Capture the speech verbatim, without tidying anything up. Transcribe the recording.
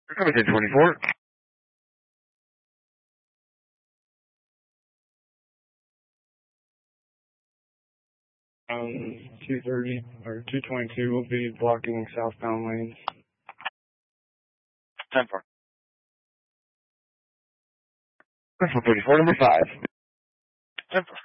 Everything twenty-four. Um, two thirty or two twenty-two will be blocking southbound lanes. ten four. Central thirty-four, number five. ten four.